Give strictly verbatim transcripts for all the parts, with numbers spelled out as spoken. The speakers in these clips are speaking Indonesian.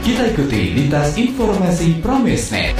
Kita ikuti lintas informasi Pramesnet.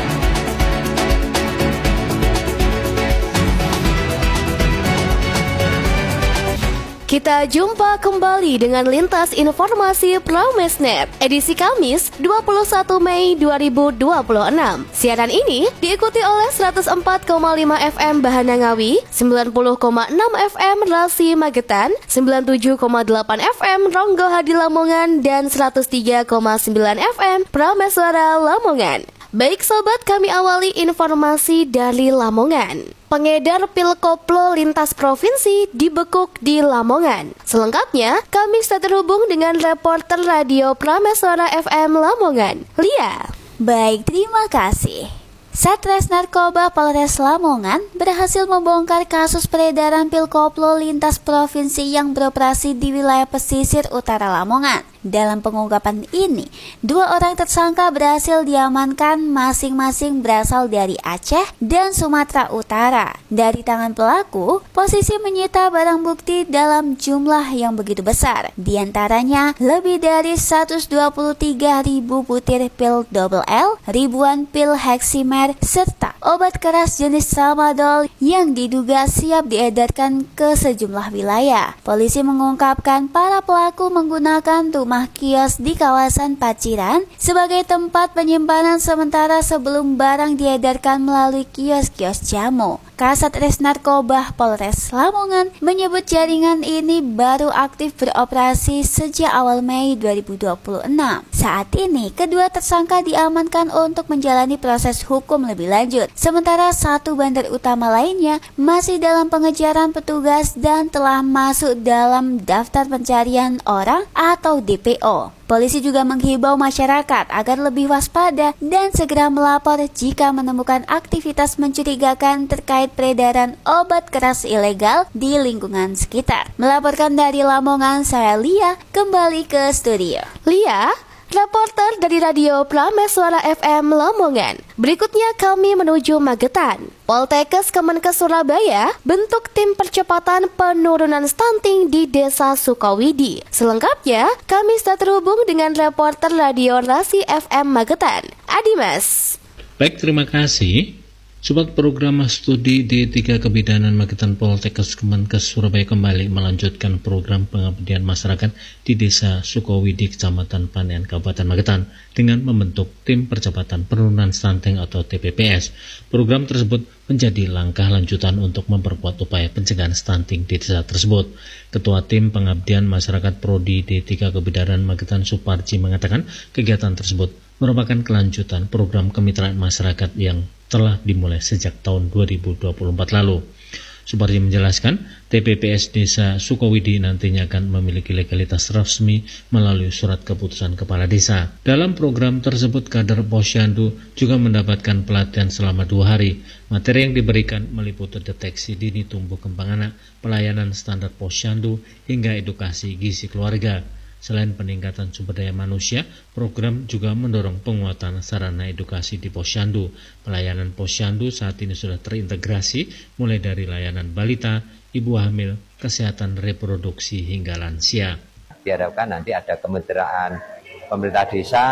Kita jumpa kembali dengan lintas informasi Pramesnet edisi Kamis dua puluh satu Mei dua ribu dua puluh enam. Siaran ini diikuti oleh seratus empat koma lima F M Bahana Ngawi, sembilan puluh koma enam F M Rasi Magetan, sembilan puluh tujuh koma delapan F M Ronggo Hadi Lamongan, dan seratus tiga koma sembilan F M Prameswara Lamongan. Baik sobat, kami awali informasi dari Lamongan. Pengedar pil koplo lintas provinsi dibekuk di Lamongan. Selengkapnya, kami sudah terhubung dengan reporter radio Prameswara F M Lamongan, Lia. Baik, terima kasih. Satres Narkoba Polres Lamongan berhasil membongkar kasus peredaran pil koplo lintas provinsi yang beroperasi di wilayah pesisir utara Lamongan. Dalam pengungkapan ini, dua orang tersangka berhasil diamankan masing-masing berasal dari Aceh dan Sumatera Utara. Dari tangan pelaku, posisi menyita barang bukti dalam jumlah yang begitu besar. Di antaranya lebih dari seratus dua puluh tiga ribu butir pil double L, ribuan pil heksimer, serta obat keras jenis tramadol yang diduga siap diedarkan ke sejumlah wilayah. Polisi mengungkapkan para pelaku menggunakan rumah kios di kawasan Paciran sebagai tempat penyimpanan sementara sebelum barang diedarkan melalui kios-kios jamu. Kasatres Narkoba Polres Lamongan menyebut jaringan ini baru aktif beroperasi sejak awal Mei dua ribu dua puluh enam. Saat ini, kedua tersangka diamankan untuk menjalani proses hukum lebih lanjut. Sementara satu bandar utama lainnya masih dalam pengejaran petugas dan telah masuk dalam daftar pencarian orang atau D P O. Polisi juga menghimbau masyarakat agar lebih waspada dan segera melapor jika menemukan aktivitas mencurigakan terkait peredaran obat keras ilegal di lingkungan sekitar. Melaporkan dari Lamongan, saya Lia, kembali ke studio. Lia, reporter dari Radio Prameswara F M Lamongan. Berikutnya kami menuju Magetan. Poltekkes Kemenkes Surabaya bentuk tim percepatan penurunan stunting di Desa Sukowidi. Selengkapnya, kami sudah terhubung dengan reporter Radio Rasi F M Magetan, Adimas. Baik, terima kasih. Sobat, program studi D tiga Kebidanan Magetan Poltekkes Kemenkes Surabaya kembali melanjutkan program pengabdian masyarakat di Desa Sukowidi, Kecamatan Panean, Kabupaten Magetan dengan membentuk tim percepatan penurunan stunting atau T P P S. Program tersebut menjadi langkah lanjutan untuk memperkuat upaya pencegahan stunting di desa tersebut. Ketua Tim Pengabdian Masyarakat Prodi D tiga Kebidanan Magetan Suparji mengatakan kegiatan tersebut merupakan kelanjutan program kemitraan masyarakat yang telah dimulai sejak tahun dua ribu dua puluh empat lalu. Suparji menjelaskan, T P P S Desa Sukowidi nantinya akan memiliki legalitas resmi melalui surat keputusan kepala desa. Dalam program tersebut, kader Posyandu juga mendapatkan pelatihan selama dua hari. Materi yang diberikan meliputi deteksi dini tumbuh kembang anak, pelayanan standar Posyandu, hingga edukasi gizi keluarga. Selain peningkatan sumber daya manusia, program juga mendorong penguatan sarana edukasi di Posyandu. Pelayanan Posyandu saat ini sudah terintegrasi mulai dari layanan balita, ibu hamil, kesehatan reproduksi hingga lansia. Diharapkan nanti ada kemitraan pemerintah desa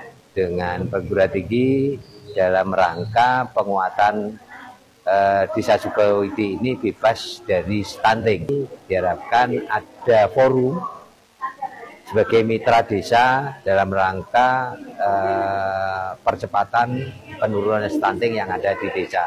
dengan perguruan tinggi dalam rangka penguatan eh, Desa Sukowidi ini bebas dari stunting. Diharapkan ada forum sebagai mitra desa dalam rangka eh, percepatan penurunan stunting yang ada di desa,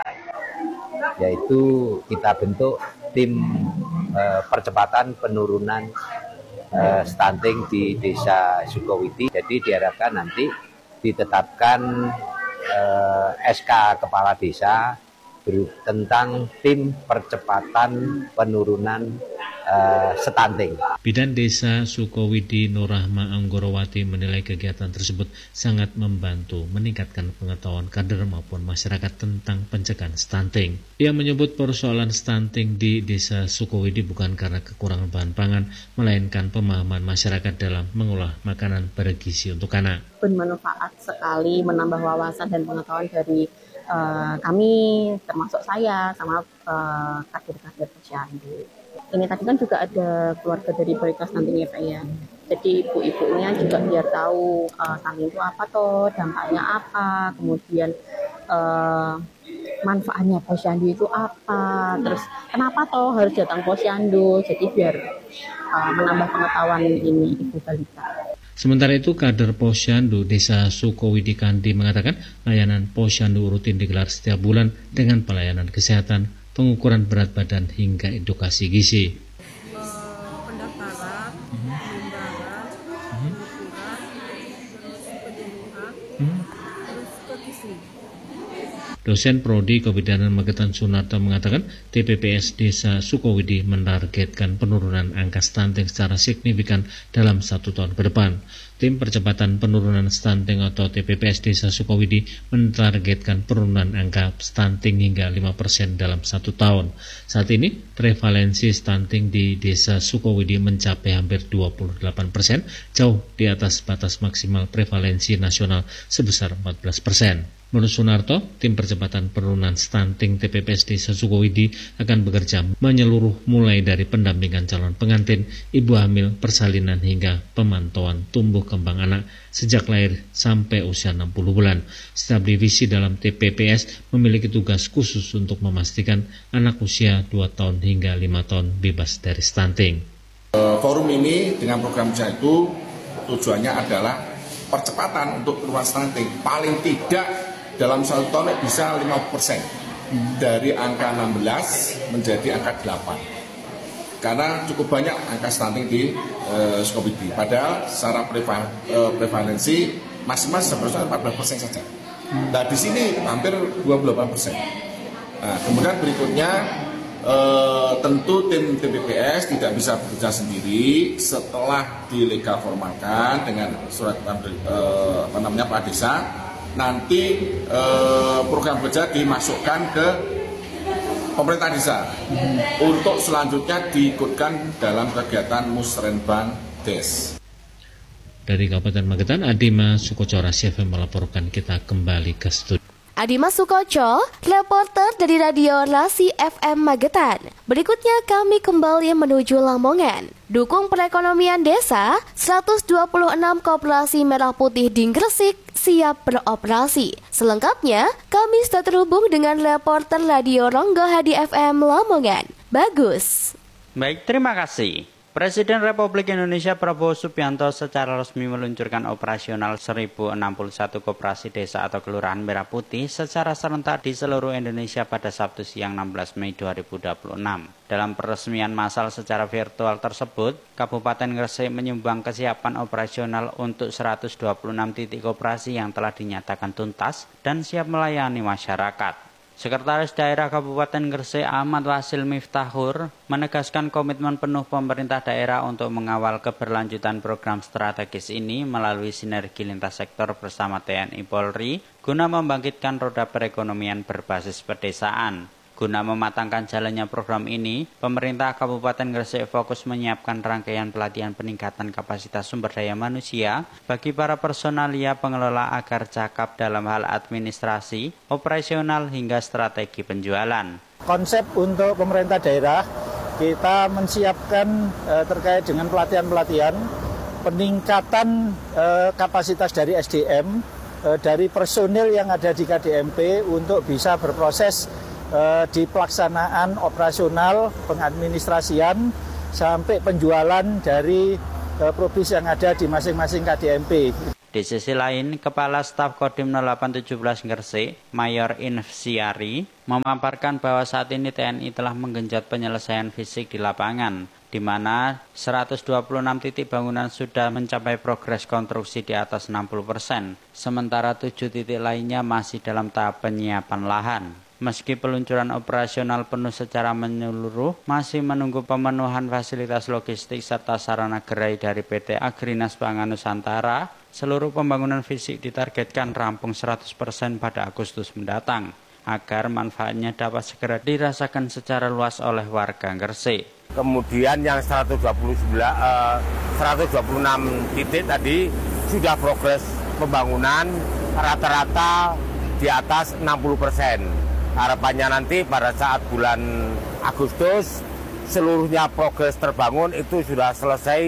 yaitu kita bentuk tim eh, percepatan penurunan eh, stunting di Desa Sukowidi. Jadi diharapkan nanti ditetapkan eh, S K Kepala Desa tentang tim percepatan penurunan uh, stunting. Bidan Desa Sukowidi Nurrahma Anggorowati menilai kegiatan tersebut sangat membantu meningkatkan pengetahuan kader maupun masyarakat tentang pencegahan stunting. Ia menyebut persoalan stunting di Desa Sukowidi bukan karena kekurangan bahan pangan, melainkan pemahaman masyarakat dalam mengolah makanan bergizi untuk anak. Bermanfaat sekali, menambah wawasan dan pengetahuan dari Uh, kami, termasuk saya sama uh, kader-kader Posyandu. Ini tadi kan juga ada keluarga dari Prioritas nantinya Pak ya. Jadi ibu-ibunya juga biar tahu uh, stunting itu apa toh, dampaknya apa, kemudian uh, manfaatnya posyandu itu apa, terus kenapa toh harus datang posyandu, jadi biar uh, menambah pengetahuan ini ibu balita. Sementara itu, kader Posyandu Desa Sukowidi Kandi mengatakan layanan posyandu rutin digelar setiap bulan dengan pelayanan kesehatan, pengukuran berat badan hingga edukasi gizi. Dosen Prodi Kebidanan Magetan Sunarto mengatakan T P P S Desa Sukowidi menargetkan penurunan angka stunting secara signifikan dalam satu tahun ke depan. Tim Percepatan Penurunan Stunting atau T P P S Desa Sukowidi menargetkan penurunan angka stunting hingga lima persen dalam satu tahun. Saat ini, prevalensi stunting di Desa Sukowidi mencapai hampir dua puluh delapan persen, jauh di atas batas maksimal prevalensi nasional sebesar empat belas persen. Menurut Sunarto, tim percepatan penurunan stunting T P P S Desa Sukowidi akan bekerja menyeluruh mulai dari pendampingan calon pengantin, ibu hamil, persalinan hingga pemantauan tumbuh kembang anak sejak lahir sampai usia enam puluh bulan. Setiap divisi dalam T P P S memiliki tugas khusus untuk memastikan anak usia dua tahun hingga lima tahun bebas dari stunting. Forum ini dengan program kerja itu tujuannya adalah percepatan untuk penurunan stunting. Paling tidak dalam satu tahun bisa lima persen dari angka enam belas menjadi angka delapan. Karena cukup banyak angka stunting di uh, Sukowidi. Padahal secara preva, uh, prevalensi maksimal sebenarnya empat belas persen saja. Nah di sini hampir dua puluh delapan persen. Nah, kemudian berikutnya uh, tentu tim T P P S tidak bisa bekerja sendiri setelah dilegal formalkan dengan surat uh, apa namanya Pak Desa. Nanti eh, program kerja dimasukkan ke pemerintah desa hmm. untuk selanjutnya diikutkan dalam kegiatan Musrenbang Des. Dari Kabupaten Magetan, Adima Sukocora C F M melaporkan. Kita kembali ke studio. Adima Sukoco, reporter dari Radio Rasi F M Magetan. Berikutnya kami kembali menuju Lamongan. Dukung perekonomian desa, seratus dua puluh enam koperasi merah putih di Gresik siap beroperasi. Selengkapnya, kami sudah terhubung dengan reporter Radio Ronggo Hadi F M Lamongan. Bagus. Baik, terima kasih. Presiden Republik Indonesia Prabowo Subianto secara resmi meluncurkan operasional seribu enam puluh satu koperasi desa atau kelurahan merah putih secara serentak di seluruh Indonesia pada Sabtu siang enam belas Mei dua ribu dua puluh enam. Dalam peresmian massal secara virtual tersebut, Kabupaten Gresik menyumbang kesiapan operasional untuk seratus dua puluh enam titik koperasi yang telah dinyatakan tuntas dan siap melayani masyarakat. Sekretaris Daerah Kabupaten Gresik Ahmad Wasil Miftahur menegaskan komitmen penuh pemerintah daerah untuk mengawal keberlanjutan program strategis ini melalui sinergi lintas sektor bersama T N I Polri guna membangkitkan roda perekonomian berbasis pedesaan. Guna mematangkan jalannya program ini, pemerintah Kabupaten Gresik fokus menyiapkan rangkaian pelatihan peningkatan kapasitas sumber daya manusia bagi para personalia pengelola agar cakap dalam hal administrasi, operasional hingga strategi penjualan. Konsep untuk pemerintah daerah, kita menyiapkan eh, terkait dengan pelatihan-pelatihan, peningkatan eh, kapasitas dari S D M, eh, dari personil yang ada di K D M P untuk bisa berproses di pelaksanaan operasional, pengadministrasian, sampai penjualan dari produk yang ada di masing-masing K D M P. Di sisi lain, Kepala Staf Kodim nol delapan tujuh belas Gresik, Mayor Infsiari, memaparkan bahwa saat ini T N I telah menggenjot penyelesaian fisik di lapangan, di mana seratus dua puluh enam titik bangunan sudah mencapai progres konstruksi di atas enam puluh persen, sementara tujuh titik lainnya masih dalam tahap penyiapan lahan. Meski peluncuran operasional penuh secara menyeluruh, masih menunggu pemenuhan fasilitas logistik serta sarana gerai dari P T Agrinas Pangan Nusantara, seluruh pembangunan fisik ditargetkan rampung seratus persen pada Agustus mendatang, agar manfaatnya dapat segera dirasakan secara luas oleh warga Gresik. Kemudian yang seratus dua puluh sembilan, uh, seratus dua puluh enam titik tadi sudah progres pembangunan rata-rata di atas enam puluh persen. Harapannya nanti pada saat bulan Agustus seluruhnya progres terbangun itu sudah selesai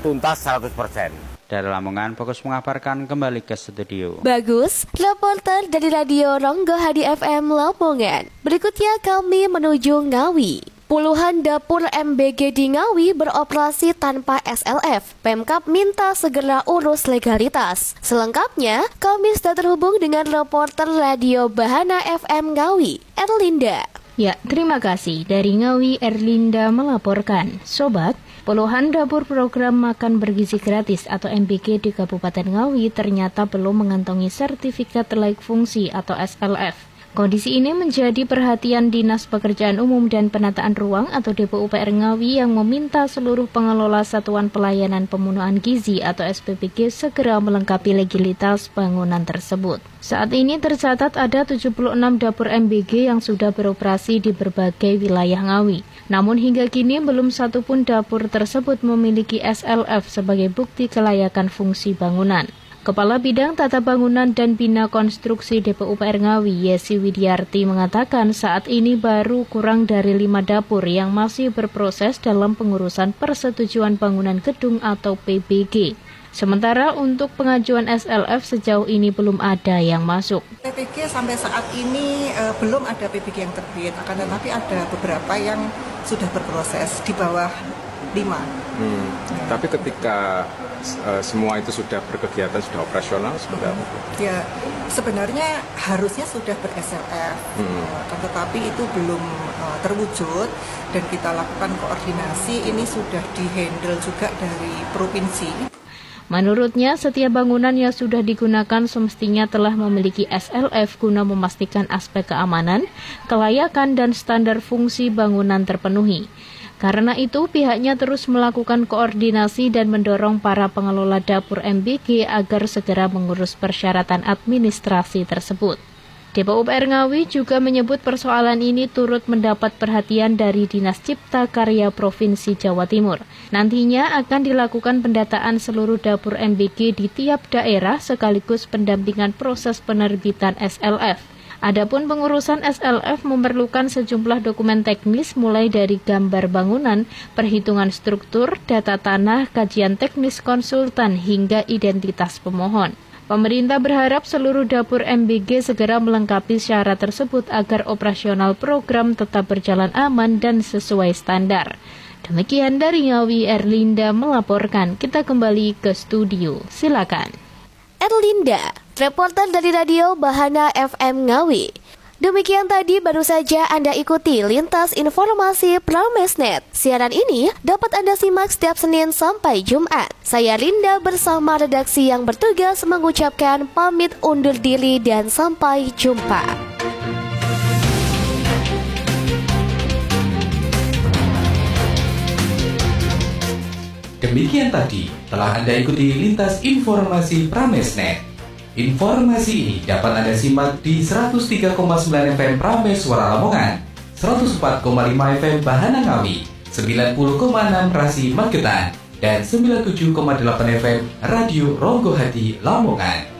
tuntas seratus persen. Dari Lamongan, Fokus mengabarkan kembali ke studio. Bagus, reporter dari Radio Ronggo Hadi F M Lamongan. Berikutnya kami menuju Ngawi. Puluhan dapur M B G di Ngawi beroperasi tanpa S L F. Pemkab minta segera urus legalitas. Selengkapnya, kami sudah terhubung dengan reporter Radio Bahana F M Ngawi, Erlinda. Ya, terima kasih. Dari Ngawi, Erlinda melaporkan. Sobat, puluhan dapur program makan bergizi gratis atau M B G di Kabupaten Ngawi ternyata belum mengantongi sertifikat layak fungsi atau S L F. Kondisi ini menjadi perhatian Dinas Pekerjaan Umum dan Penataan Ruang atau D P U P R Ngawi yang meminta seluruh pengelola Satuan Pelayanan Pemenuhan Gizi atau S P P G segera melengkapi legalitas bangunan tersebut. Saat ini tercatat ada tujuh puluh enam dapur M B G yang sudah beroperasi di berbagai wilayah Ngawi. Namun hingga kini belum satu pun dapur tersebut memiliki S L F sebagai bukti kelayakan fungsi bangunan. Kepala Bidang Tata Bangunan dan Bina Konstruksi D P U P R Ngawi, Yesi Widiarti mengatakan saat ini baru kurang dari lima dapur yang masih berproses dalam pengurusan persetujuan bangunan gedung atau P B G. Sementara untuk pengajuan S L F sejauh ini belum ada yang masuk. P B G sampai saat ini e, belum ada P B G yang terbit, akan tetapi ada beberapa yang sudah berproses di bawah lima. Hmm, ya. Tapi ketika uh, semua itu sudah berkegiatan, sudah operasional, seperti apa? Ya, sebenarnya harusnya sudah ber-S L F, hmm. uh, tetapi itu belum uh, terwujud dan kita lakukan koordinasi, ini sudah di-handle juga dari provinsi. Menurutnya, setiap bangunan yang sudah digunakan semestinya telah memiliki S L F guna memastikan aspek keamanan, kelayakan, dan standar fungsi bangunan terpenuhi. Karena itu, pihaknya terus melakukan koordinasi dan mendorong para pengelola dapur M B G agar segera mengurus persyaratan administrasi tersebut. D P U P R Ngawi juga menyebut persoalan ini turut mendapat perhatian dari Dinas Cipta Karya Provinsi Jawa Timur. Nantinya akan dilakukan pendataan seluruh dapur M B G di tiap daerah sekaligus pendampingan proses penerbitan S L F. Adapun pengurusan S L F memerlukan sejumlah dokumen teknis mulai dari gambar bangunan, perhitungan struktur, data tanah, kajian teknis konsultan hingga identitas pemohon. Pemerintah berharap seluruh dapur M B G segera melengkapi syarat tersebut agar operasional program tetap berjalan aman dan sesuai standar. Demikian dari Ngawi, Erlinda melaporkan. Kita kembali ke studio. Silakan. Erlinda, reporter dari Radio Bahana F M Ngawi. Demikian tadi baru saja Anda ikuti Lintas Informasi Pramesnet. Siaran ini dapat Anda simak setiap Senin sampai Jumat. Saya Linda bersama redaksi yang bertugas mengucapkan pamit undur diri dan sampai jumpa. Demikian tadi telah Anda ikuti Lintas Informasi Pramesnet. Informasi ini dapat Anda simak di seratus tiga koma sembilan F M Prames Suara Lamongan, seratus empat koma lima F M Bahana Ngawi, sembilan puluh koma enam Rasi Magetan, dan sembilan puluh tujuh koma delapan F M Radio Ronggo Hadi Lamongan.